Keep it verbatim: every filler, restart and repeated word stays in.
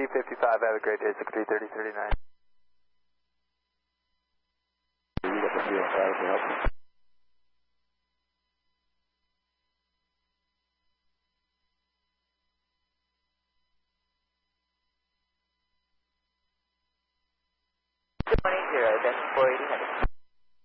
T fifty-five, have a great day, six three thirty thirty-nine. You got the field, five to help you.